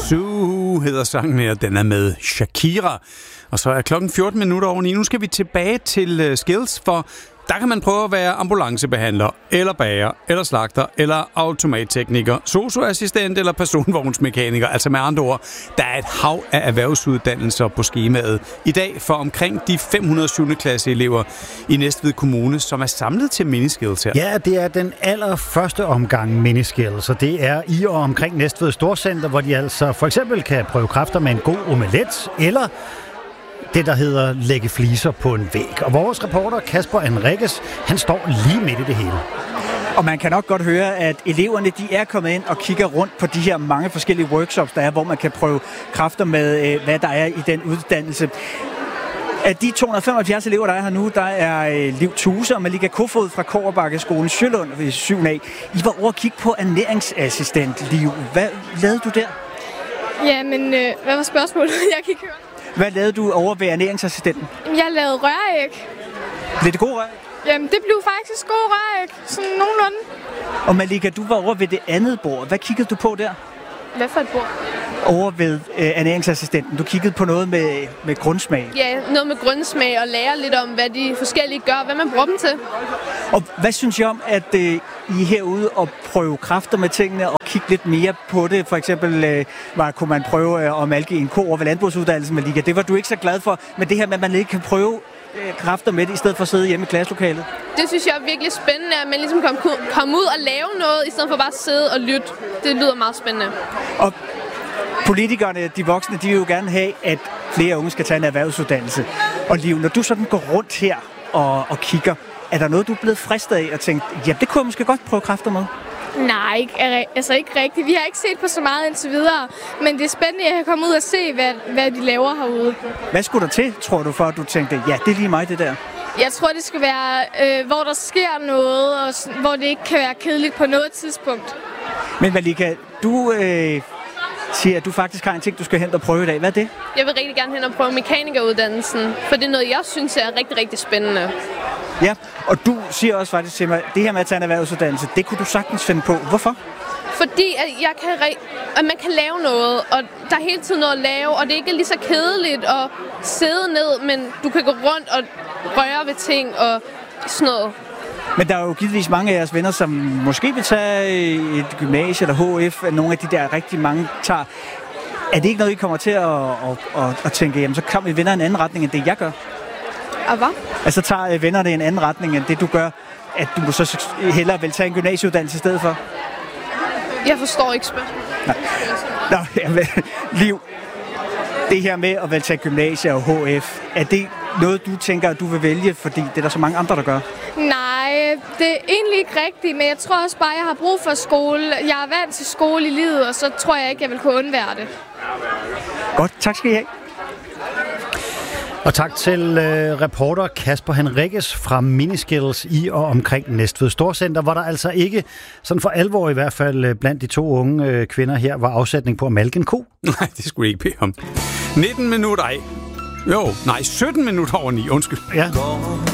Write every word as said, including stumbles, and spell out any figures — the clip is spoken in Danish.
Sue hedder sangen her, den er med Shakira. Og så er klokken fjorten minutter over ni. Nu skal vi tilbage til uh, Skills, for der kan man prøve at være ambulancebehandler, eller bager, eller slagter, eller automattekniker, sosu-assistent eller personvognsmekaniker. Altså med andre ord, der er et hav af erhvervsuddannelser på skemaet i dag for omkring de fem hundrede syvende klasse elever i Næstved Kommune, som er samlet til Miniskills her. Ja, det er den allerførste omgang Miniskills, og det er i og omkring Næstved Storcenter, hvor de altså for eksempel kan prøve kræfter med en god omelet, eller det, der hedder lægge fliser på en væg. Og vores reporter Kasper Enriquez, han står lige midt i det hele. Og man kan nok godt høre, at eleverne de er kommet ind og kigger rundt på de her mange forskellige workshops, der er, hvor man kan prøve kræfter med, hvad der er i den uddannelse. Af de to hundrede og femoghalvfjerds elever, der er her nu, der er Liv Thuse og Malika Kofod fra Kobberbakkeskolen Sjølund ved syv A. I var over at kigge på ernæringsassistent, Liv. Hvad lavede du der? Ja, men øh, hvad var spørgsmålet? Jeg kan ikke høre. Hvad lavede du over ved ernæringsassistenten? Jeg lavede røræg. Blev det god røræg? Jamen, det blev faktisk god røræg. Sådan nogenlunde. Og Malika, du var over ved det andet bord. Hvad kiggede du på der? Hvad for et bord? Over ved øh, ernæringsassistenten. Du kiggede på noget med, med grundsmag. Ja, noget med grundsmag og lære lidt om, hvad de forskellige gør, hvad man bruger dem til. Og hvad synes I om, at øh, I er herude og prøve kræfter med tingene og kigge lidt mere på det? For eksempel øh, var, kunne man prøve øh, at malke en ko over ved landbrugsuddannelsen, Malika. Det var du ikke så glad for, men det her med, at man ikke kan prøve øh, kræfter med det, i stedet for at sidde hjemme i klasselokalet. Det synes jeg er virkelig spændende, at man ligesom kan komme ud og lave noget, i stedet for bare at sidde og lytte. Det lyder meget spændende. Og politikerne, de voksne, de vil jo gerne have, at flere unge skal tage en erhvervsuddannelse. Og Liv, når du sådan går rundt her og, og kigger, er der noget, du er blevet fristet af og tænkt, ja, det kunne jeg måske godt prøve kræfter med? Nej, ikke, altså ikke rigtigt. Vi har ikke set på så meget indtil videre, men det er spændende, at jeg kan komme ud og se, hvad, hvad de laver herude. Hvad skulle der til, tror du, for at du tænkte, ja, det er lige mig, det der? Jeg tror, det skal være, øh, hvor der sker noget, og hvor det ikke kan være kedeligt på noget tidspunkt. Men Malika, du øh, siger, at du faktisk har en ting, du skal hen og prøve i dag. Hvad er det? Jeg vil rigtig gerne hen og prøve mekanikeruddannelsen, for det er noget, jeg synes er rigtig, rigtig spændende. Ja, og du siger også faktisk til mig, at det her med at tage en erhvervsuddannelse, det kunne du sagtens finde på. Hvorfor? Fordi at, jeg kan, at man kan lave noget, og der er hele tiden noget at lave, og det er ikke lige så kedeligt at sidde ned, men du kan gå rundt og røre ved ting og sådan noget. Men der er jo givetvis mange af jeres venner, som måske vil tage et gymnasie eller H F, nogle af de der rigtig mange tager. Er det ikke noget, I kommer til at, at, at, at tænke, jamen så kommer I venner en anden retning, end det jeg gør? Og hvad? Altså tager vennerne en anden retning, end det du gør, at du så hellere vil tage en gymnasieuddannelse i stedet for? Jeg forstår ikke spørgsmålet. Nej. Nå, jamen, Liv, det her med at vil tage gymnasie og H F, er det noget, du tænker, at du vil vælge, fordi det er der så mange andre, der gør? Nej, det er egentlig ikke rigtigt, men jeg tror også bare, at jeg har brug for skole. Jeg er vant til skole i livet, og så tror jeg ikke, jeg vil kunne undvære det. Godt, tak skal I have. Og tak til øh, reporter Kasper Henriques fra Miniskills i og omkring Næstved Storcenter, hvor der altså ikke, sådan for alvor i hvert fald blandt de to unge øh, kvinder her, var afsætning på at malke en ko. Nej, det skulle jeg ikke bede om. nitten minutter, ej. Jo, nej, sytten minutter over ni, undskyld. Ja.